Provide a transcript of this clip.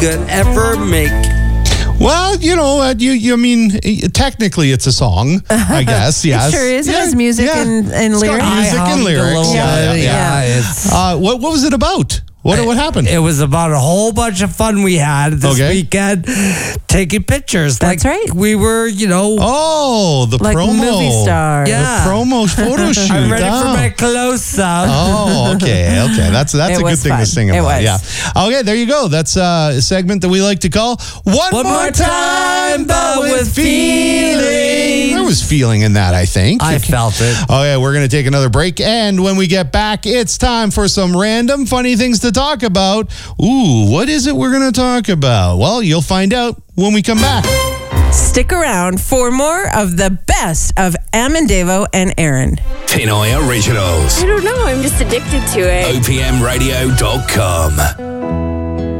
could ever make. Well, I mean, technically it's a song, I guess. Yes, It sure is. It has music and It's got lyrics. music and lyrics. Yeah. What was it about? What happened? It was about a whole bunch of fun we had this weekend, taking pictures. That's right. We were, Oh, the Like promo. movie star. Yeah. The promo photo shoot. I'm ready for my close-up. Oh, okay. That's a good was thing to fun. sing It about. was. Yeah. Okay, there you go. That's a segment that we like to call One More Time, but with Feeling. There was feeling in that, I think. I felt it. Okay, we're going to take another break, and when we get back, it's time for some random funny things to talk about. Ooh, what is it we're going to talk about? Well, you'll find out when we come back. Stick around for more of the best of Amendevo and Aaron. Pinoy Originals. I don't know. I'm just addicted to it. OPMradio.com.